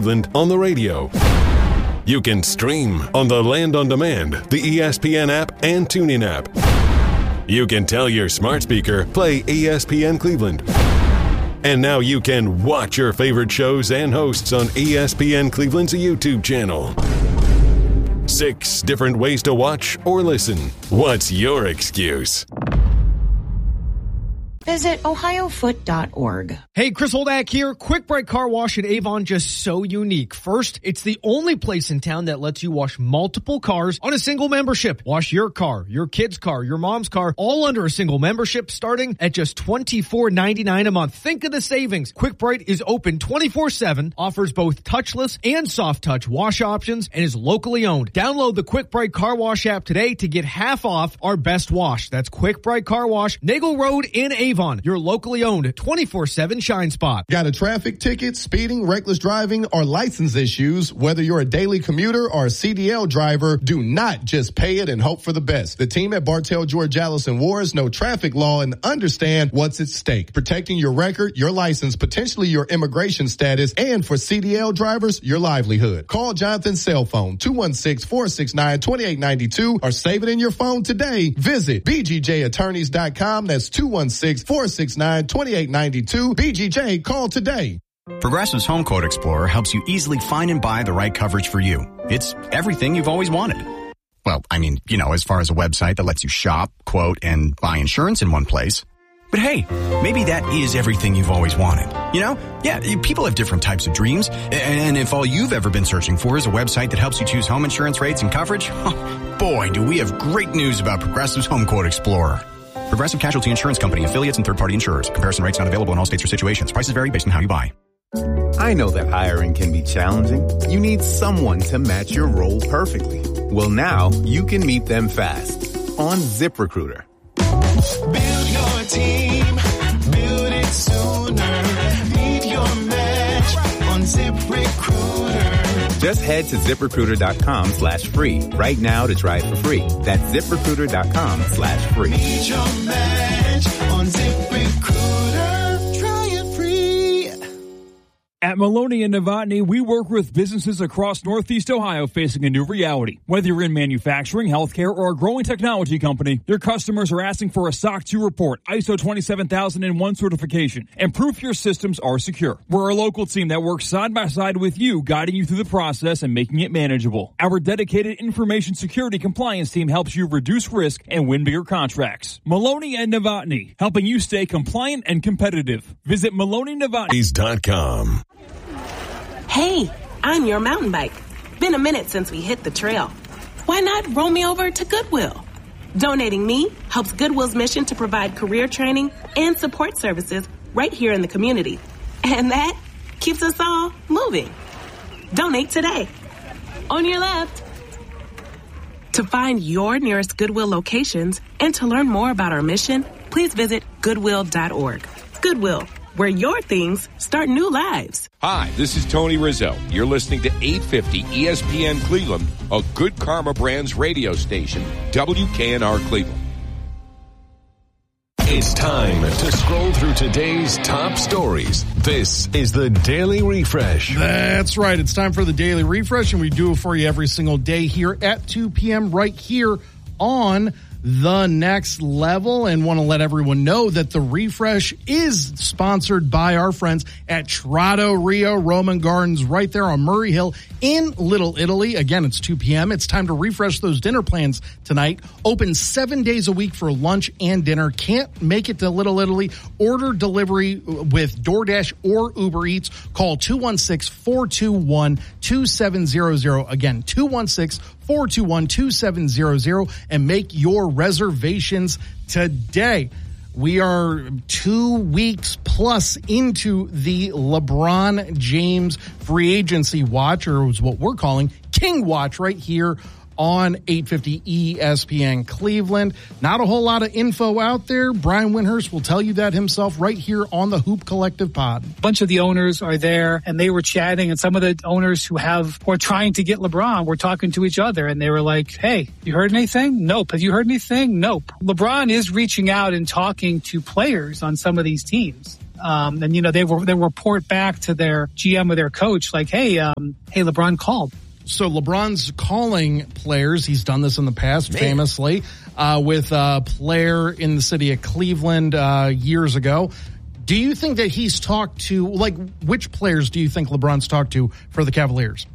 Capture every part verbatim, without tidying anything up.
Cleveland on the radio. You can stream on the Land on Demand, the E S P N app, and TuneIn app. You can tell your smart speaker, play E S P N Cleveland. And now you can watch your favorite shows and hosts on E S P N Cleveland's YouTube channel. Six different ways to watch or listen. What's your excuse? Visit ohio foot dot org. Hey, Chris Holdak here. Quick Bright Car Wash at Avon, just so unique. First, it's the only place in town that lets you wash multiple cars on a single membership. Wash your car, your kid's car, your mom's car, all under a single membership starting at just twenty-four ninety-nine a month. Think of the savings. Quick Bright is open twenty-four seven, offers both touchless and soft touch wash options, and is locally owned. Download the Quick Bright Car Wash app today to get half off our best wash. That's Quick Bright Car Wash, Nagel Road in Avon. Your locally owned twenty-four seven Shine Spot. Got a traffic ticket, speeding, reckless driving, or license issues? Whether you're a daily commuter or a C D L driver, do not just pay it and hope for the best. The team at Bartell, George, Allison and Wars know traffic law and understand what's at stake. Protecting your record, your license, potentially your immigration status, and for C D L drivers, your livelihood. Call Jonathan's cell phone, two one six, four six nine, two eight nine two, or save it in your phone today. Visit b g j attorneys dot com. That's two one six, four six nine, two eight nine two. B G J, call today. Progressive's Home Quote Explorer helps you easily find and buy the right coverage for you. It's everything you've always wanted. Well, I mean, you know, as far as a website that lets you shop, quote, and buy insurance in one place. But hey, maybe that is everything you've always wanted. You know? Yeah, people have different types of dreams. And if all you've ever been searching for is a website that helps you choose home insurance rates and coverage, boy, do we have great news about Progressive's Home Quote Explorer. Progressive Casualty Insurance Company, affiliates, and third-party insurers. Comparison rates not available in all states or situations. Prices vary based on how you buy. I know that hiring can be challenging. You need someone to match your role perfectly. Well, now you can meet them fast on ZipRecruiter. Build your team. Build it sooner. Meet your match on ZipRecruiter. Just head to ZipRecruiter.com slash free right now to try it for free. That's ZipRecruiter.com slash free. Meet your match on ZipRecruiter. Try it free. At Maloney and Novotny, we work with businesses across Northeast Ohio facing a new reality. Whether you're in manufacturing, healthcare, or a growing technology company, your customers are asking for a S O C two report, I S O twenty-seven thousand one certification, and proof your systems are secure. We're a local team that works side by side with you, guiding you through the process and making it manageable. Our dedicated information security compliance team helps you reduce risk and win bigger contracts. Maloney and Novotny, helping you stay compliant and competitive. Visit Maloney Novotny dot com. Hey, I'm your mountain bike. Been a minute since we hit the trail. Why not roll me over to Goodwill? Donating me helps Goodwill's mission to provide career training and support services right here in the community. And that keeps us all moving. Donate today. On your left. To find your nearest Goodwill locations and to learn more about our mission, please visit goodwill dot org. Goodwill, where your things start new lives. Hi, this is Tony Rizzo. You're listening to eight fifty E S P N Cleveland, a Good Karma Brands radio station, W K N R Cleveland. It's time to scroll through today's top stories. This is the Daily Refresh. That's right. It's time for the Daily Refresh, and we do it for you every single day here at two p.m. right here on The Next Level, and want to let everyone know that the Refresh is sponsored by our friends at Trado Rio Roman Gardens right there on Murray Hill in Little Italy. Again, it's two p.m. It's time to refresh those dinner plans tonight. Open seven days a week for lunch and dinner. Can't make it to Little Italy? Order delivery with DoorDash or Uber Eats. Call two one six, four two one, two seven zero zero. Again, two one six, four two one, two seven zero zero and make your reservations today. We are two weeks plus into the LeBron James free agency watch, or is what we're calling King Watch, right here on eight fifty E S P N Cleveland. Not a whole lot of info out there. Brian Windhurst will tell you that himself right here on the Hoop Collective Pod. A bunch of the owners are there, and they were chatting, and some of the owners who have who are trying to get LeBron were talking to each other, and they were like, hey, you heard anything? Nope. Have you heard anything? Nope. LeBron is reaching out and talking to players on some of these teams. Um, and, you know, they will they report back to their G M or their coach like, hey, um, hey, LeBron called. So LeBron's calling players. He's done this in the past, Man. famously, uh, with a player in the city of Cleveland uh, years ago. Do you think that he's talked to, like, which players do you think LeBron's talked to for the Cavaliers?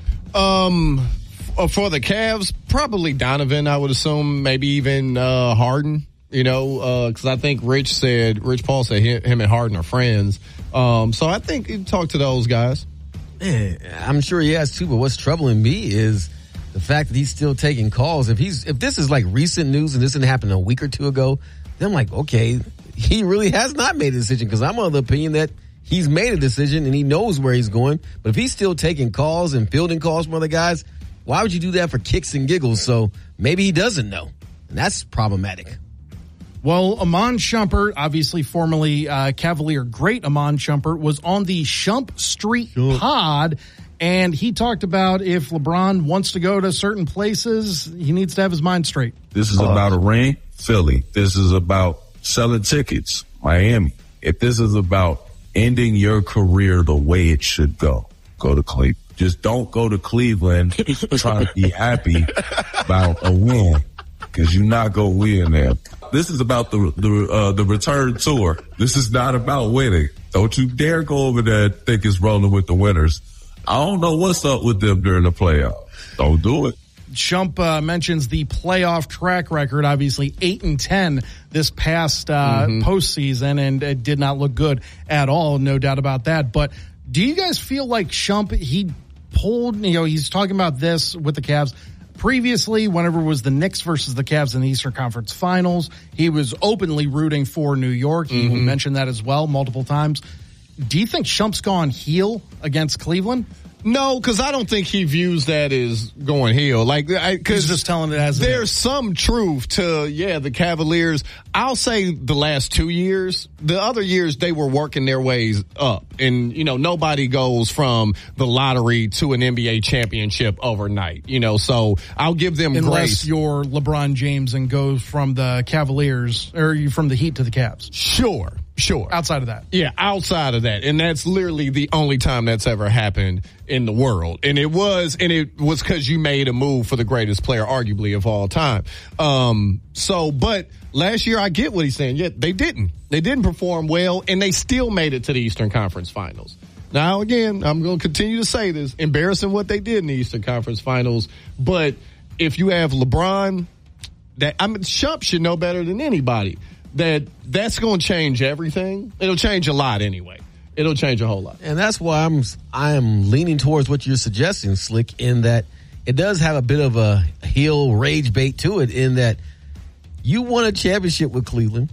Um, for the Cavs, probably Donovan, I would assume, maybe even uh, Harden. You know, because uh, I think Rich said, Rich Paul said him, him and Harden are friends. Um, so I think he talked to those guys. Man, I'm sure he has too, but what's troubling me is the fact that he's still taking calls. If he's, if this is like recent news and this didn't happen a week or two ago, then I'm like, okay, he really has not made a decision, because I'm of the opinion that he's made a decision and he knows where he's going. But if he's still taking calls and fielding calls from other guys, why would you do that for kicks and giggles? So maybe he doesn't know, and that's problematic. Well, Iman Shumpert, obviously formerly uh, Cavalier great Iman Shumpert, was on the Shump Street sure. pod, and he talked about if LeBron wants to go to certain places, he needs to have his mind straight. This is uh, about a ring, Philly. This is about selling tickets, Miami. If this is about ending your career the way it should go, go to Cleveland. Just don't go to Cleveland trying to be happy about a win, because you're not going to win there. This is about the the uh, the return tour. This is not about winning. Don't you dare go over there and think it's rolling with the winners. I don't know what's up with them during the playoff. Don't do it. Shump uh, mentions the playoff track record, obviously eight and ten this past uh, mm-hmm. postseason, and it did not look good at all, no doubt about that. But do you guys feel like Shump, he pulled, you know, he's talking about this with the Cavs. Previously, whenever it was the Knicks versus the Cavs in the Eastern Conference Finals, he was openly rooting for New York. He mm-hmm. mentioned that as well multiple times. Do you think Shump's gone heel against Cleveland? No, because I don't think he views that as going heel. Like, because just telling it as there's some truth to, yeah, the Cavaliers. I'll say the last two years, the other years they were working their ways up, and you know nobody goes from the lottery to an N B A championship overnight. You know, so I'll give them unless grace. You're LeBron James and goes from the Cavaliers or from the Heat to the Cavs. Sure. Sure. Outside of that. Yeah, outside of that. And that's literally the only time that's ever happened in the world. And it was, and it was because you made a move for the greatest player, arguably, of all time. Um, so, but last year I get what he's saying. Yeah, they didn't. They didn't perform well, and they still made it to the Eastern Conference Finals. Now, again, I'm going to continue to say this, embarrassing what they did in the Eastern Conference Finals. But if you have LeBron, that, I mean, Shump should know better than anybody that that's going to change everything. It'll change a lot anyway. It'll change a whole lot. And that's why I'm I'm leaning towards what you're suggesting, Slick, in that it does have a bit of a heel rage bait to it, in that you won a championship with Cleveland.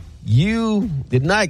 You did not,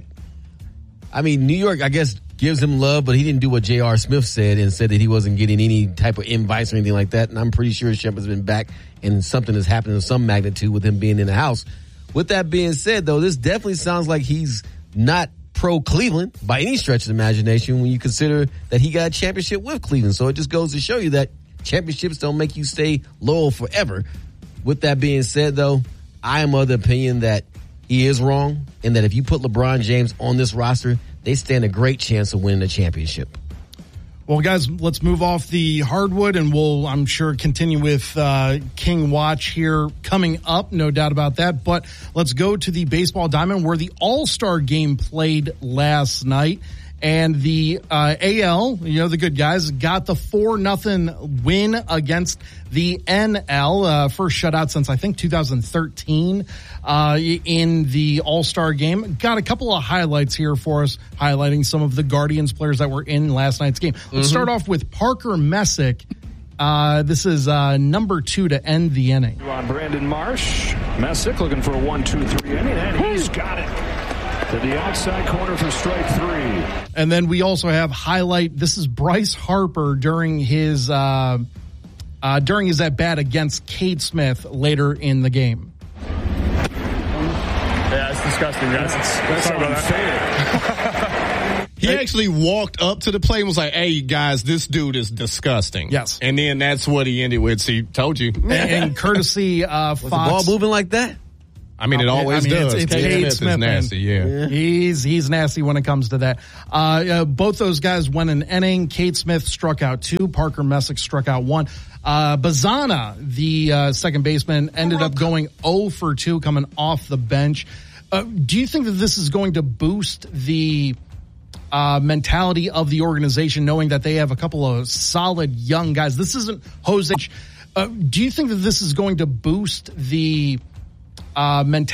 I mean, New York, I guess, gives him love, but he didn't do what J R. Smith said and said that he wasn't getting any type of invites or anything like that. And I'm pretty sure Shump has been back and something has happened in some magnitude with him being in the house. With that being said, though, this definitely sounds like he's not pro-Cleveland by any stretch of the imagination when you consider that he got a championship with Cleveland. So it just goes to show you that championships don't make you stay loyal forever. With that being said, though, I am of the opinion that he is wrong, and that if you put LeBron James on this roster, they stand a great chance of winning a championship. Well, guys, let's move off the hardwood, and we'll, I'm sure, continue with uh, King Watch here coming up, no doubt about that. But let's go to the baseball diamond, where the All-Star game played last night. And the uh, A L, you know, the good guys, got the four nothing win against the N L. Uh, first shutout since, I think, two thousand thirteen uh, in the All-Star game. Got a couple of highlights here for us, highlighting some of the Guardians players that were in last night's game. Let's mm-hmm. start off with Parker Messick. Uh, this is uh, number two to end the inning. On Brandon Marsh. Messick looking for a one two three inning, and he's got it. To the outside corner for strike three. And then we also have highlight. This is Bryce Harper during his uh, uh, during his at bat against Cade Smith later in the game. Yeah, it's disgusting, guys. It's, that's Sorry about that. He actually walked up to the plate and was like, "Hey guys, this dude is disgusting." Yes, and then that's what he ended with. See, told you. And, and courtesy uh, was Fox. the ball moving like that? I mean, it always I mean, does. It's, it's Cade Cade Smith is Smith, man. nasty, yeah. He's he's nasty when it comes to that. Uh, uh, both those guys won an inning. Cade Smith struck out two. Parker Messick struck out one. Uh, Bazana, the uh, second baseman, ended up going oh for two coming off the bench. Uh, do you think that this is going to boost the uh, mentality of the organization, knowing that they have a couple of solid young guys? This isn't Jose. Uh, do you think that this is going to boost the uh, mentality